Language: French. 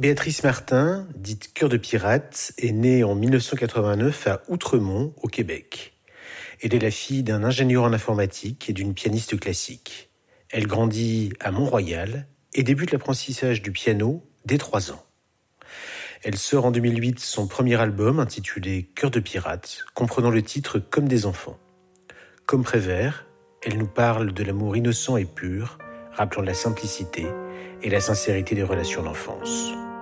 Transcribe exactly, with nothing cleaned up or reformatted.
Béatrice Martin, dite Cœur de pirate, est née en mille neuf cent quatre-vingt-neuf à Outremont, au Québec. Elle est la fille d'un ingénieur en informatique et d'une pianiste classique. Elle grandit à Mont-Royal et débute l'apprentissage du piano dès trois ans. Elle sort en deux mille huit son premier album intitulé Cœur de pirate, comprenant le titre Comme des enfants. Comme Prévert, elle nous parle de l'amour innocent et pur, rappelant la simplicité et la sincérité des relations d'enfance.